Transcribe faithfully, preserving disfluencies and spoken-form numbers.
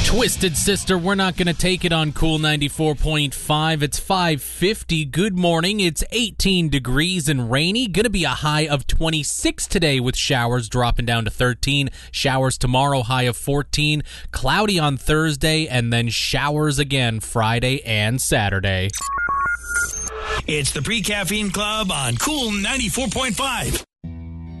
Twisted Sister, we're not going to take it on Cool ninety-four point five. It's five fifty. Good morning. It's eighteen degrees and rainy. Going to be a high of twenty-six today with showers dropping down to thirteen. Showers tomorrow, high of fourteen. Cloudy on Thursday, and then showers again Friday and Saturday. It's the Pre-Caffeine Club on Cool ninety-four point five.